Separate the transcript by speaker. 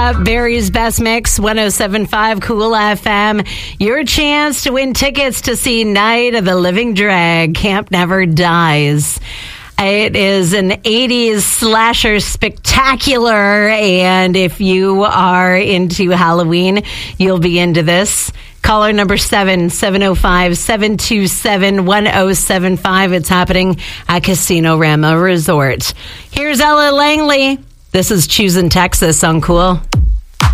Speaker 1: up Barry's Best Mix, 107.5 Cool FM. Your chance to win tickets to see Night of the Living Drag, Camp Never Dies. It is an 80s slasher spectacular, and if you are into Halloween, you'll be into this. Caller number 7-705-727-1075. It's happening at Casino Rama Resort. Here's Ella Langley. This is Choosing Texas on Cool.